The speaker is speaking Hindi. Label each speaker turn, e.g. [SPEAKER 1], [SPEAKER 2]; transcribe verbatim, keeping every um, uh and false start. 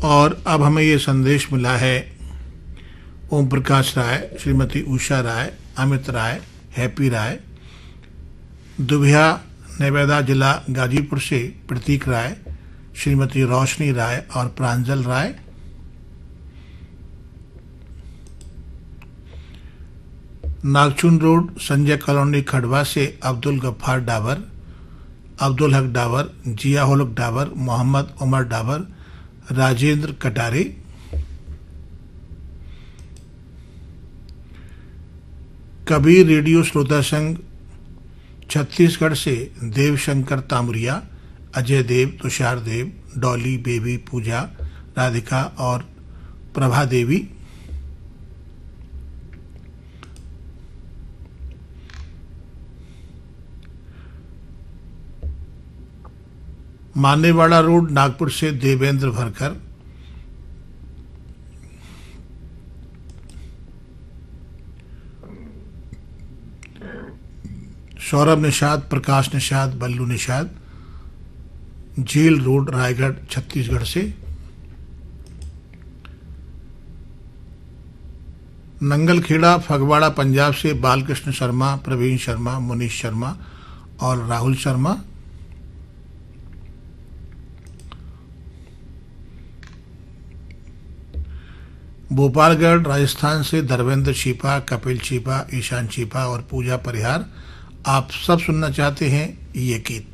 [SPEAKER 1] और अब हमें ये संदेश मिला है ओम प्रकाश राय, श्रीमती उषा राय, अमित राय, हैप्पी राय, दुभिया नवेदा जिला गाजीपुर से प्रतीक राय, श्रीमती रोशनी राय और प्रांजल राय। नागचुन रोड संजय कॉलोनी खड़वा से अब्दुल गफ्फार डाबर, अब्दुल हक डाबर, जिया होलक डाबर, मोहम्मद उमर डाबर, राजेंद्र कटारे। कबीर रेडियो श्रोता संघ छत्तीसगढ़ से देवशंकर तामुरिया, अजय देव, तुषार देव, डॉली, बेबी, पूजा, राधिका और प्रभा देवी। मानेवाड़ा रोड नागपुर से देवेंद्र भरकर, सौरभ निषाद, प्रकाश निषाद, बल्लू निषाद, जेल रोड रायगढ़ छत्तीसगढ़ से। नंगलखेड़ा फगवाड़ा पंजाब से बालकृष्ण शर्मा, प्रवीण शर्मा, मुनीश शर्मा और राहुल शर्मा। भोपालगढ़ राजस्थान से धर्मेंद्र छिपा, कपिल छिपा, ईशान छिपा और पूजा परिहार। आप सब सुनना चाहते हैं ये गीत।